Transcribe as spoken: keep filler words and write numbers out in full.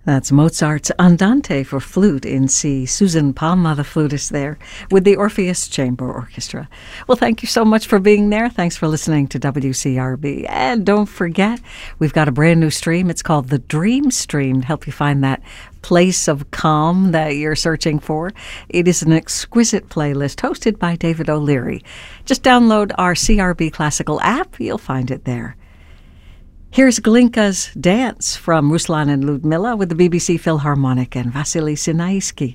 That's Mozart's Andante for flute in C. Susan Palma, the flutist there, with the Orpheus Chamber Orchestra. Well, thank you so much for being there. Thanks for listening to W C R B. And don't forget, we've got a brand new stream. It's called the Dream Stream to help you find that place of calm that you're searching for. It is an exquisite playlist hosted by David O'Leary. Just download our C R B Classical app. You'll find it there. Here's Glinka's Dance from Ruslan and Ludmilla with the B B C Philharmonic and Vasily Sinaisky.